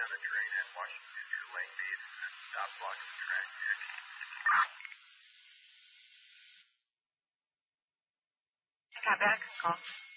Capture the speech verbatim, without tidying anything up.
on the train at Washington two lane beef and stop blocking the track. I got back. Call.